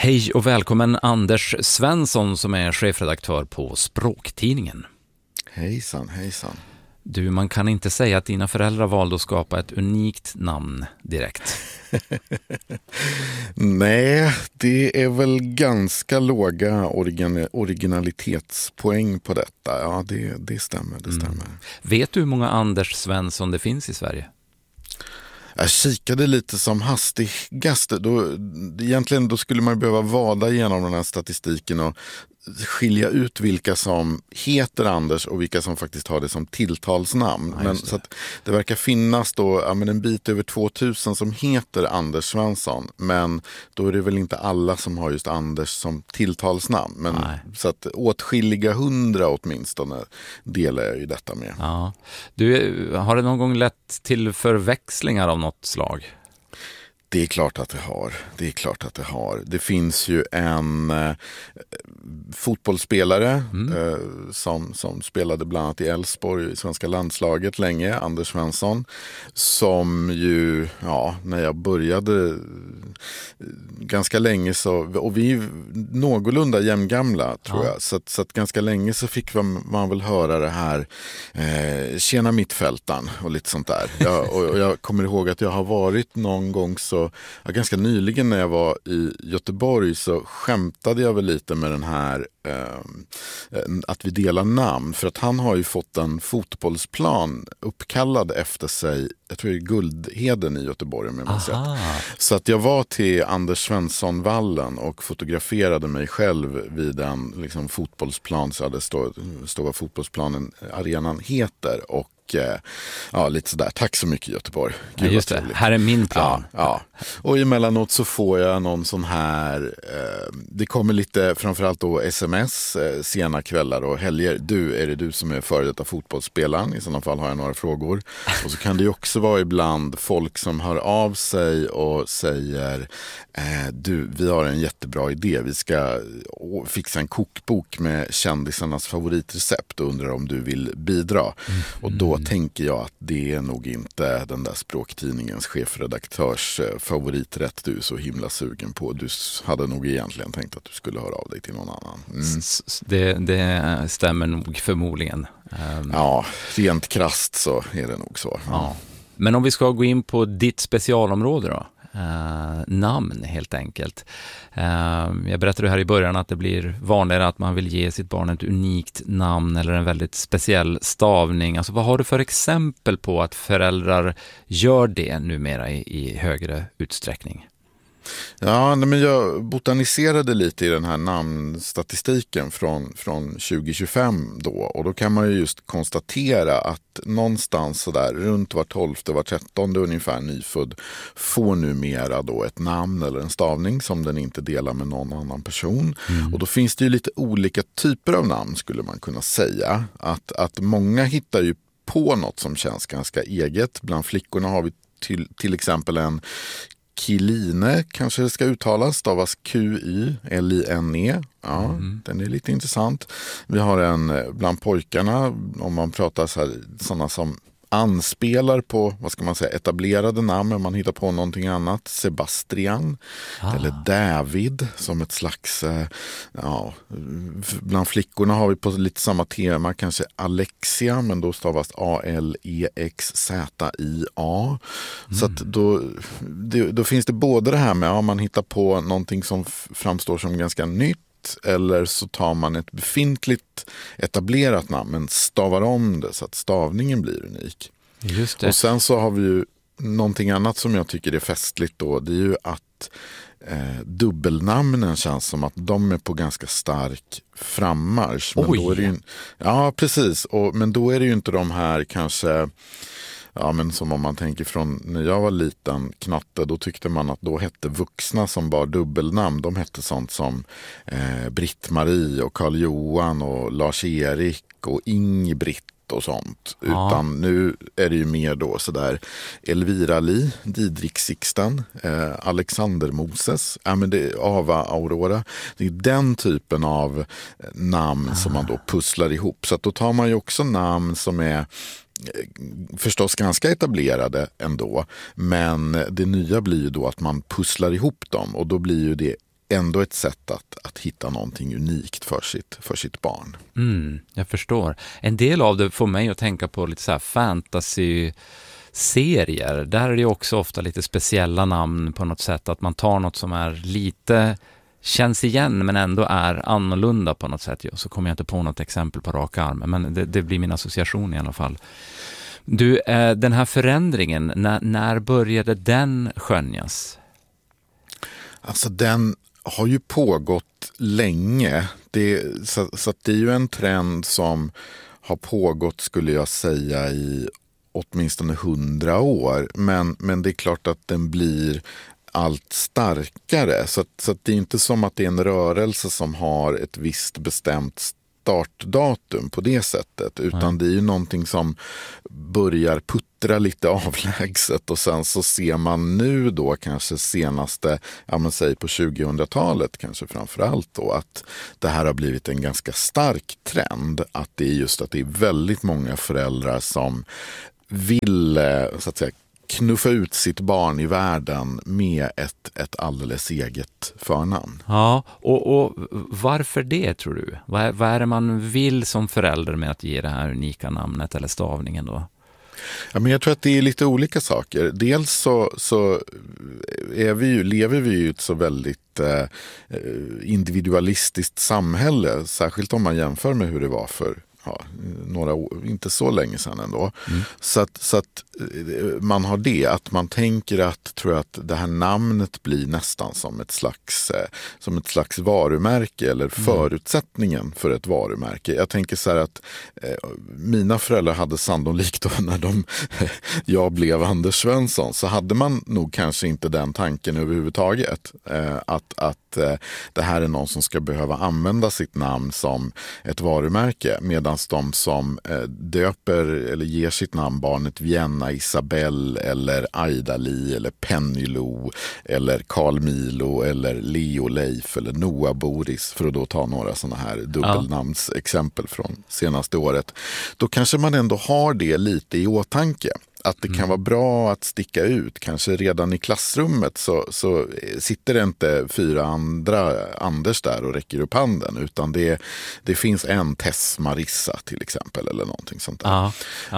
Hej och välkommen Anders Svensson som är chefredaktör på Språktidningen. Hejsan, hejsan. Du, man kan inte säga att dina föräldrar valde att skapa ett unikt namn direkt. Nej, det är väl ganska låga originalitetspoäng på detta. Ja, det stämmer, det stämmer. Vet du hur många Anders Svensson det finns i Sverige? Jag kikade lite som hastigast. Egentligen då skulle man behöva vada igenom den här statistiken och skilja ut vilka som heter Anders och vilka som faktiskt har det som tilltalsnamn. Ja, men så att det verkar finnas då en bit över 2000 som heter Anders Svensson, men då är det väl inte alla som har just Anders som tilltalsnamn. Men så att åtskilliga 100 åtminstone delar jag ju detta med. Ja. Du, har det någon gång lett till förväxlingar av något slag? Det är klart att det har. Det finns ju en fotbollsspelare som spelade bland annat i Elfsborg i svenska landslaget länge, Anders Svensson, som ju, när jag började ganska länge och vi är någorlunda jämngamla tror jag, så att ganska länge så fick man väl höra det här tjena mittfältaren och lite sånt där. Jag kommer ihåg att jag har varit någon gång ganska nyligen när jag var i Göteborg så skämtade jag väl lite med den här att vi delar namn, för att han har ju fått en fotbollsplan uppkallad efter sig, jag tror det är Guldheden i Göteborg med mig. Så att jag var till Anders Svensson-vallen och fotograferade mig själv vid en liksom fotbollsplan, så det står vad fotbollsplanen, arenan heter, och lite sådär. Tack så mycket Göteborg. Gud, just det, här är min plan. Ja. Och emellanåt så får jag någon sån här, det kommer lite framförallt då sms sena kvällar och helger. Är det du som är före detta fotbollsspelaren? I sådana fall har jag några frågor. Och så kan det ju också vara ibland folk som hör av sig och säger vi har en jättebra idé. Vi ska fixa en kokbok med kändisarnas favoritrecept och undrar om du vill bidra. Och då tänker jag att det är nog inte den där Språktidningens chefredaktörs favoriträtt du är så himla sugen på. Du hade nog egentligen tänkt att du skulle höra av dig till någon annan. Det stämmer nog förmodligen. Ja, rent krasst så är det nog så. Ja. Men om vi ska gå in på ditt specialområde då. Namn helt enkelt. Jag berättade här i början att det blir vanligare att man vill ge sitt barn ett unikt namn eller en väldigt speciell stavning. Alltså, vad har du för exempel på att föräldrar gör det numera i högre utsträckning? Ja, men jag botaniserade lite i den här namnstatistiken från 2025 då, och då kan man ju just konstatera att någonstans så där runt var 12:e, var 13:e ungefär nyfödd får numera då ett namn eller en stavning som den inte delar med någon annan person. Och då finns det ju lite olika typer av namn skulle man kunna säga. Att många hittar ju på något som känns ganska eget. Bland flickorna har vi till exempel en Kiline, kanske det ska uttalas, stavas Q-Y-L-I-N-E. Ja, den är lite intressant. Vi har en bland pojkarna, om man pratar sådana som anspelar på, vad ska man säga, etablerade namn, men man hittar på någonting annat. Sebastian eller David som ett slags, bland flickorna har vi på lite samma tema, kanske Alexia, men då stavas A-L-E-X-Z-I-A. Så att då finns det både det här med man hittar på någonting som framstår som ganska nytt, eller så tar man ett befintligt etablerat namn men stavar om det så att stavningen blir unik. Just det. Och sen så har vi ju någonting annat som jag tycker är festligt då. Det är ju att dubbelnamnen känns som att de är på ganska stark frammarsch. Men då är det ju, ja, precis. Men då är det ju inte de här kanske... Ja, men som om man tänker från när jag var liten knatte, då tyckte man att då hette vuxna som bar dubbelnamn. De hette sånt som Britt-Marie och Karl-Johan och Lars-Erik och Ingbritt och sånt. Utan nu är det ju mer då sådär Elvira Li, Didrik Sixten, Alexander Moses, Ava Aurora. Det är den typen av namn som man då pusslar ihop. Så att då tar man ju också namn som är förstås ganska etablerade ändå, men det nya blir ju då att man pusslar ihop dem, och då blir ju det ändå ett sätt att hitta någonting unikt för sitt barn. Jag förstår. En del av det får mig att tänka på lite så här fantasy-serier. Där är det också ofta lite speciella namn på något sätt. Att man tar något som är lite känns igen men ändå är annorlunda på något sätt. Så kommer jag inte på något exempel på rak arm. Men det blir min association i alla fall. Du, den här förändringen, när började den skönjas? Alltså den har ju pågått länge. Så att det är ju en trend som har pågått, skulle jag säga, i åtminstone 100 år. Men det är klart att den blir allt starkare. Så att det är inte som att det är en rörelse som har ett visst bestämt startdatum på det sättet, utan det är ju någonting som börjar puttra lite avlägset och sen så ser man nu då kanske senaste, säg på 2000-talet kanske framförallt då, att det här har blivit en ganska stark trend, att det är just att det är väldigt många föräldrar som vill så att säga knuffa ut sitt barn i världen med ett alldeles eget förnamn. Ja, och varför det tror du? Vad är det man vill som förälder med att ge det här unika namnet eller stavningen då? Ja, men jag tror att det är lite olika saker. Dels så lever vi ju i ett så väldigt individualistiskt samhälle, särskilt om man jämför med hur det var för några år, inte så länge sedan ändå. Så att man har det, att man tänker att det här namnet blir nästan som ett slags varumärke eller förutsättningen för ett varumärke. Jag tänker så här att mina föräldrar hade sannolikt då när jag blev Anders Svensson, så hade man nog kanske inte den tanken överhuvudtaget, att det här är någon som ska behöva använda sitt namn som ett varumärke, medan de som döper eller ger sitt namn barnet Vienna Isabelle eller Aida-Li eller Penny-Lo eller Carl Milo eller Leo Leif eller Noah Boris, för att då ta några sådana här dubbelnamnsexempel från senaste året, då kanske man ändå har det lite i åtanke. Att det kan vara bra att sticka ut. Kanske redan i klassrummet så sitter det inte 4 andra Anders där och räcker upp handen. Utan det finns en Tess Marissa till exempel eller någonting sånt där.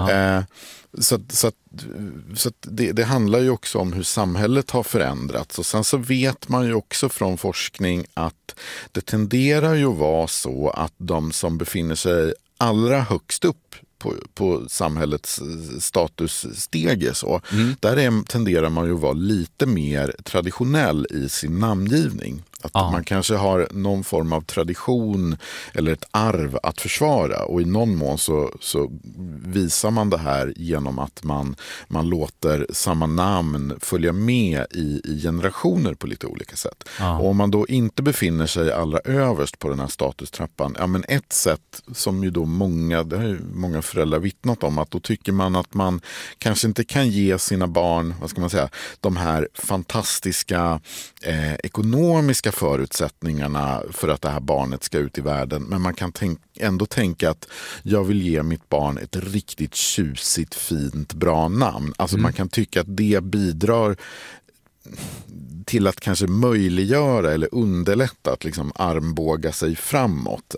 Så det handlar ju också om hur samhället har förändrats. Och sen så vet man ju också från forskning att det tenderar ju att vara så att de som befinner sig allra högst upp på samhällets statusstege där tenderar man ju att vara lite mer traditionell i sin namngivning. Att man kanske har någon form av tradition eller ett arv att försvara, och i någon mån så visar man det här genom att man låter samma namn följa med i generationer på lite olika sätt. Och om man då inte befinner sig allra överst på den här statustrappan, men ett sätt som ju då det har ju många föräldrar vittnat om, att då tycker man att man kanske inte kan ge sina barn, vad ska man säga, de här fantastiska ekonomiska förutsättningarna för att det här barnet ska ut i världen, men man kan ändå tänka att jag vill ge mitt barn ett riktigt tjusigt, fint, bra namn. Alltså man kan tycka att det bidrar till att kanske möjliggöra eller underlätta att liksom armbåga sig framåt.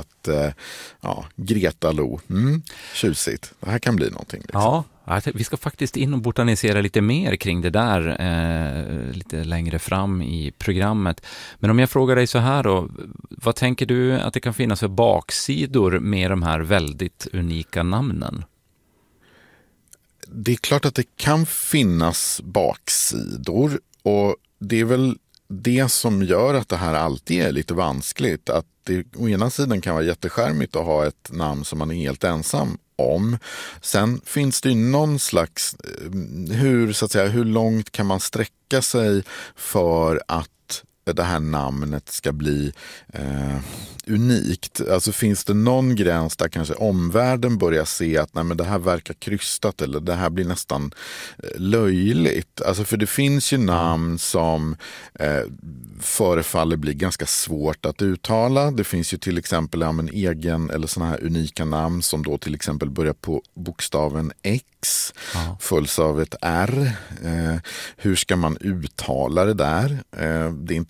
Greta Lo, tjusigt. Det här kan bli någonting. Liksom. Ja, vi ska faktiskt in och botanisera lite mer kring det där lite längre fram i programmet. Men om jag frågar dig så här då, vad tänker du att det kan finnas för baksidor med de här väldigt unika namnen? Det är klart att det kan finnas baksidor, och det är väl det som gör att det här alltid är lite vanskligt. Att det å ena sidan kan vara jätteskärmigt att ha ett namn som man är helt ensam om. Sen finns det ju någon slags, hur långt kan man sträcka sig för att det här namnet ska bli unikt. Alltså finns det någon gräns där kanske omvärlden börjar se att det här verkar krystat eller det här blir nästan löjligt. Alltså för det finns ju namn som förefaller bli ganska svårt att uttala. Det finns ju till exempel en egen eller såna här unika namn som då till exempel börjar på bokstaven X följs av ett R. Hur ska man uttala det där? Det är inte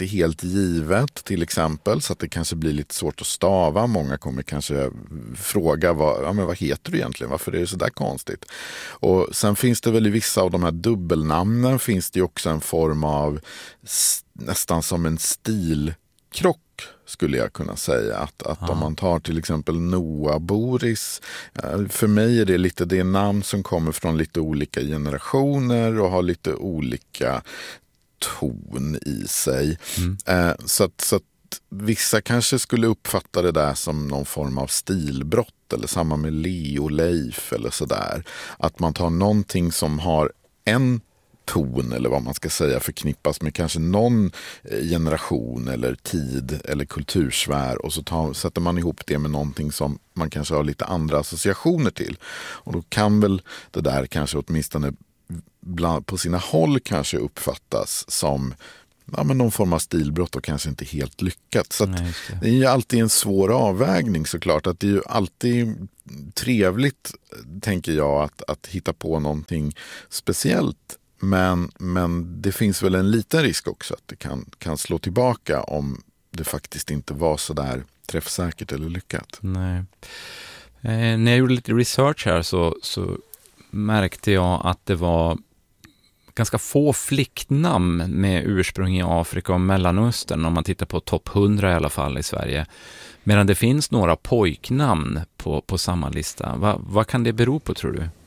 helt givet till exempel, så att det kanske blir lite svårt att stava. Många kommer kanske fråga vad heter du egentligen? Varför är det så där konstigt? Och sen finns det väl i vissa av de här dubbelnamnen finns det också en form av nästan som en stilkrock, skulle jag kunna säga. Att om man tar till exempel Noah Boris, för mig är det lite det namn som kommer från lite olika generationer och har lite olika ton i sig. Så att vissa kanske skulle uppfatta det där som någon form av stilbrott, eller samma med Leo Leif eller sådär. Att man tar någonting som har en ton, eller vad man ska säga, förknippas med kanske någon generation eller tid eller kultursfär, och så sätter man ihop det med någonting som man kanske har lite andra associationer till. Och då kan väl det där kanske åtminstone på sina håll kanske uppfattas som någon form av stilbrott och kanske inte helt lyckat. Så det är ju alltid en svår avvägning såklart. Att det är ju alltid trevligt, tänker jag, att hitta på någonting speciellt. Men det finns väl en liten risk också att det kan slå tillbaka om det faktiskt inte var så där träffsäkert eller lyckat. Nej. När jag gjorde lite research här så märkte jag att det var ganska få flicknamn med ursprung i Afrika och Mellanöstern, om man tittar på topp 100 i alla fall i Sverige. Medan det finns några pojknamn på samma lista. Vad kan det bero på, tror du?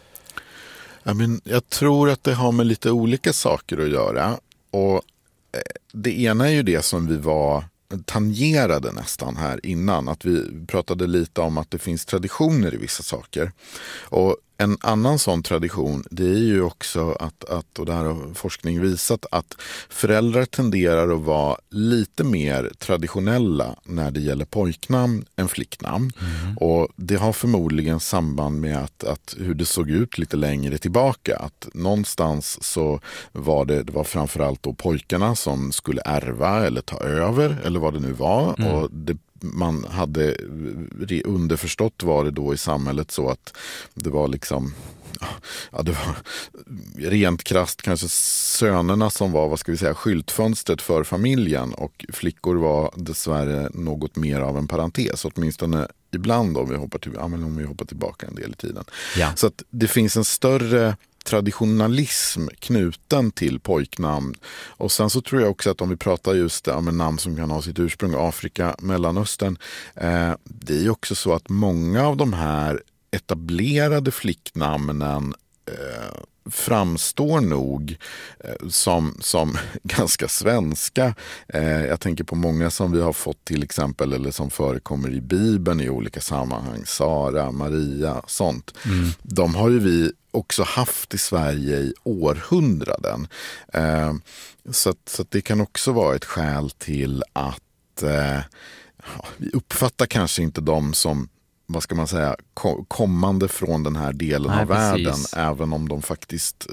Jag tror att det har med lite olika saker att göra. Och det ena är ju det som vi tangerade nästan här innan. Att vi pratade lite om att det finns traditioner i vissa saker. Och en annan sån tradition, det är ju också att och det här har forskning visat, att föräldrar tenderar att vara lite mer traditionella när det gäller pojknamn än flicknamn. Och det har förmodligen samband med att hur det såg ut lite längre tillbaka. Att någonstans så var det framförallt då pojkarna som skulle ärva eller ta över, eller vad det nu var. Och man hade underförstått var det då i samhället så att det var liksom, det var rent krasst kanske sönerna som var, vad ska vi säga, skyltfönstret för familjen, och flickor var dessvärre något mer av en parentes, åtminstone ibland om vi hoppar tillbaka en del i tiden. Ja. Så att det finns en större traditionalism knuten till pojknamn. Och sen så tror jag också att om vi pratar just om namn som kan ha sitt ursprung i Afrika, Mellanöstern, det är ju också så att många av de här etablerade flicknamnen framstår nog som ganska svenska. Jag tänker på många som vi har fått till exempel, eller som förekommer i Bibeln i olika sammanhang. Sara, Maria, sånt. De har ju vi också haft i Sverige i århundraden. Så att det kan också vara ett skäl till att vi uppfattar kanske inte dem som, vad ska man säga, kommande från den här delen av världen, även om de faktiskt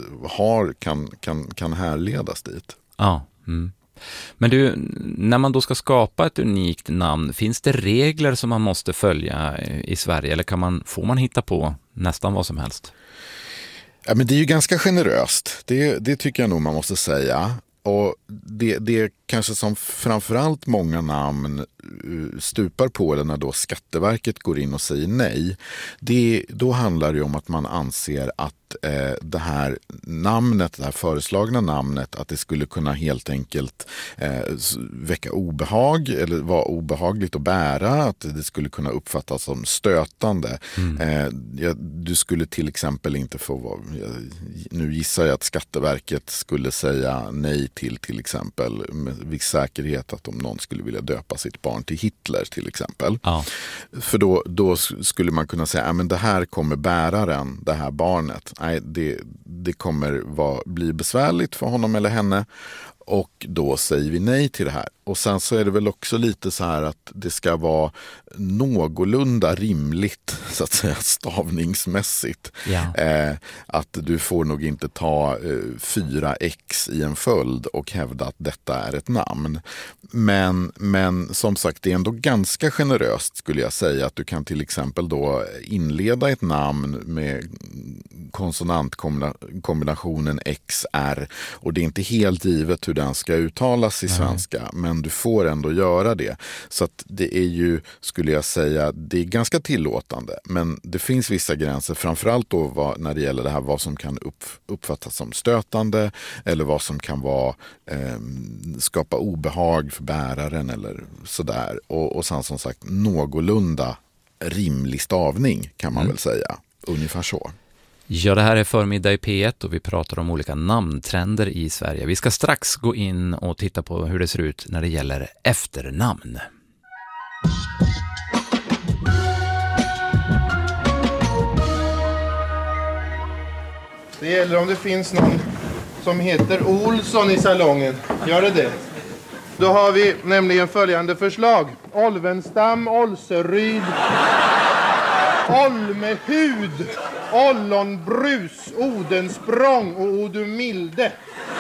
kan härledas dit. Ja. Men du, när man då ska skapa ett unikt namn, finns det regler som man måste följa i Sverige, eller får man hitta på nästan vad som helst? Ja, men det är ju ganska generöst. Det tycker jag nog man måste säga. Och det kanske som framförallt många namn stupar på, eller när då Skatteverket går in och säger nej, då handlar det om att man anser att det här namnet, det här föreslagna namnet, att det skulle kunna helt enkelt väcka obehag eller vara obehagligt att bära, att det skulle kunna uppfattas som stötande. Du skulle till exempel inte få vara, nu gissar jag att Skatteverket skulle säga nej till exempel med viss säkerhet, att om någon skulle vilja döpa sitt barn till Hitler till exempel. Ja. För då skulle man kunna säga, men det här kommer bäraren, det här barnet. Nej, det kommer bli besvärligt för honom eller henne, och då säger vi nej till det här. Och sen så är det väl också lite så här att det ska vara någorlunda rimligt, så att säga, stavningsmässigt. Ja. Att du får nog inte ta 4x i en följd och hävda att detta är ett namn. Men som sagt, det är ändå ganska generöst, skulle jag säga, att du kan till exempel då inleda ett namn med konsonantkombinationen XR, och det är inte helt givet hur den ska uttalas i svenska, men du får ändå göra det. Så att det är ju, skulle jag säga, det är ganska tillåtande, men det finns vissa gränser, framförallt då när det gäller det här vad som kan uppfattas som stötande eller vad som kan vara skapa obehag för bäraren eller sådär. Och sen som sagt någorlunda rimlig stavning kan man väl säga, ungefär så. Ja, det här är Förmiddag i P1 och vi pratar om olika namntrender i Sverige. Vi ska strax gå in och titta på hur det ser ut när det gäller efternamn. Det gäller om det finns någon som heter Olsson i salongen. Gör det? Då har vi nämligen följande förslag. Olvenstam, Olseryd, Olmehud, Ollonbrus, Odensprång och Odumilde.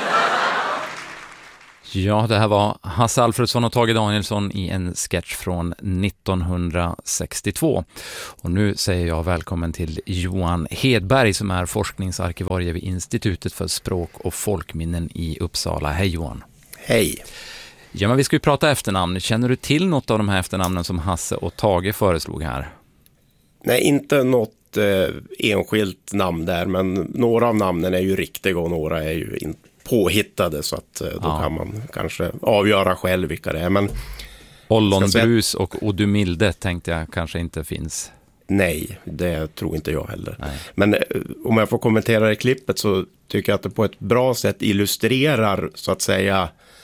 Ja, det här var Hasse Alfredsson och Tage Danielsson i en sketch från 1962. Och nu säger jag välkommen till Johan Hedberg som är forskningsarkivarie vid Institutet för språk och folkminnen i Uppsala. Hej Johan. Hej. Ja, men vi ska ju prata efternamn. Känner du till något av de här efternamnen som Hasse och Tage föreslog här? Nej, inte något enskilt namn där, men några av namnen är ju riktiga och några är ju påhittade, så att då kan man kanske avgöra själv vilka det är. Men Ollonbrus och Odumilde tänkte jag kanske inte finns. Nej, det tror inte jag heller. Nej. Men om jag får kommentera det klippet så tycker jag att det på ett bra sätt illustrerar så att säga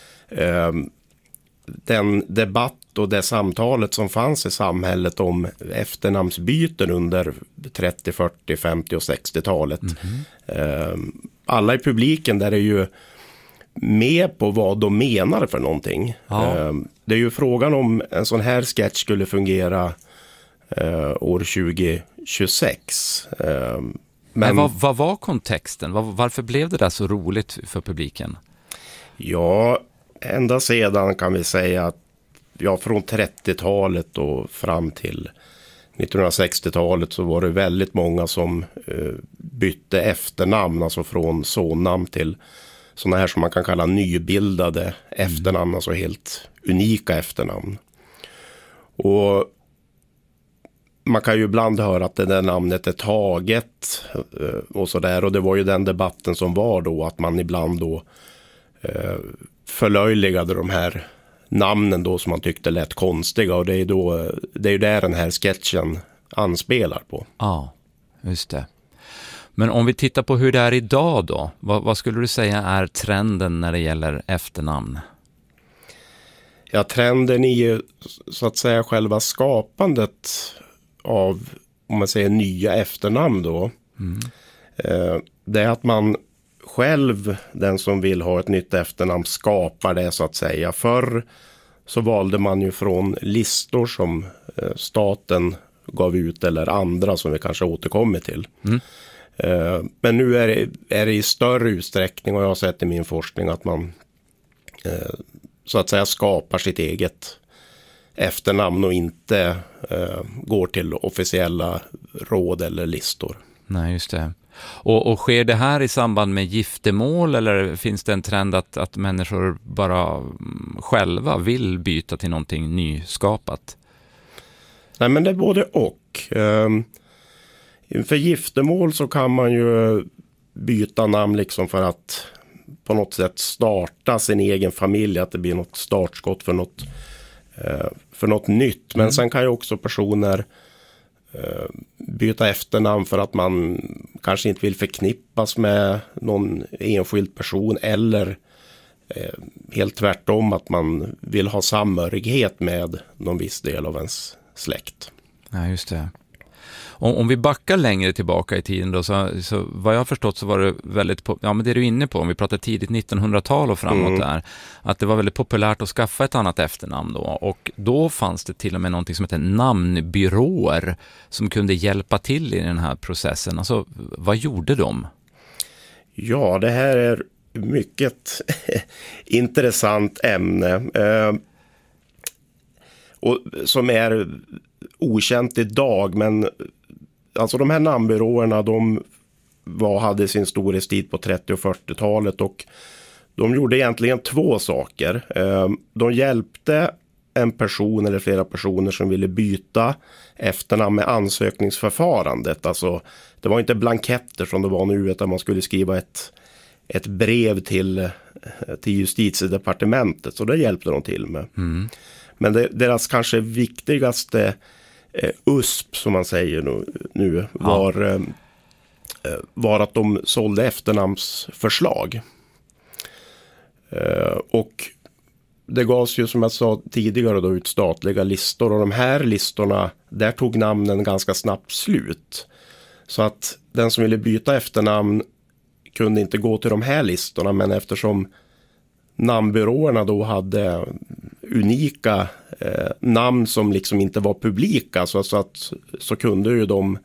den debatt och det samtalet som fanns i samhället om efternamnsbyten under 30, 40, 50 och 60-talet. Alla i publiken där är ju med på vad de menar för någonting. Ja. Det är ju frågan om en sån här sketch skulle fungera år 2026. Men vad var kontexten? Varför blev det där så roligt för publiken? Ja, ända sedan kan vi säga att från 30-talet och fram till 1960-talet så var det väldigt många som bytte efternamn, alltså från sonnamn till sådana här som man kan kalla nybildade efternamn, alltså helt unika efternamn. Och man kan ju ibland höra att det där namnet är taget och sådär, och det var ju den debatten som var då, att man ibland då förlöjligade de här namnen då som man tyckte lät konstiga, och det är ju där den här sketchen anspelar på. Ja, just det. Men om vi tittar på hur det är idag då, vad skulle du säga är trenden när det gäller efternamn? Ja, trenden är ju så att säga själva skapandet av, om man säger, nya efternamn då. Det är att man själv, den som vill ha ett nytt efternamn, skapar det så att säga. Förr så valde man ju från listor som staten gav ut eller andra som vi kanske återkommer till. Men nu är det i större utsträckning, och jag har sett i min forskning, att man så att säga skapar sitt eget efternamn och inte går till officiella råd eller listor. Nej, just det. Och sker det här i samband med giftermål, eller finns det en trend att människor bara själva vill byta till någonting nyskapat? Nej, men det är både och. För giftermål så kan man ju byta namn liksom för att på något sätt starta sin egen familj, att det blir något startskott för något nytt. Men sen kan ju också personer byta efternamn för att man kanske inte vill förknippas med någon enskild person, eller helt tvärtom, att man vill ha samhörighet med någon viss del av ens släkt. Ja, just det. Om vi backar längre tillbaka i tiden då, så vad jag har förstått så var det väldigt, men det är du inne på, om vi pratar tidigt 1900-tal och framåt där, att det var väldigt populärt att skaffa ett annat efternamn då, och då fanns det till och med någonting som heter namnbyråer som kunde hjälpa till i den här processen. Alltså, vad gjorde de? Ja, det här är mycket intressant ämne och som är okänt idag, men alltså de här namnbyråerna, de hade sin storhetstid på 30- och 40-talet, och De gjorde egentligen 2 saker. De hjälpte en person eller flera personer som ville byta efternamn med ansökningsförfarandet. Alltså, det var inte blanketter som det var nu, utan man skulle skriva ett brev till justitiedepartementet. Så det hjälpte de till med. Men deras kanske viktigaste USP, som man säger nu var att de sålde efternamnsförslag. Och det gavs ju, som jag sa tidigare, då ut statliga listor, och de här listorna, där tog namnen ganska snabbt slut. Så att den som ville byta efternamn kunde inte gå till de här listorna, men eftersom namnbyråerna då hade unika namn som liksom inte var publika, så kunde ju de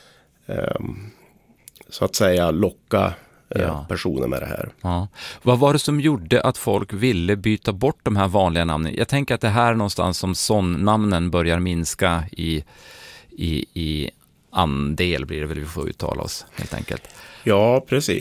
så att säga locka personer med det här. Ja. Vad var det som gjorde att folk ville byta bort de här vanliga namnen? Jag tänker att det här är någonstans som son-namnen börjar minska i andel, blir det väl vi får uttala oss helt enkelt. Ja, precis.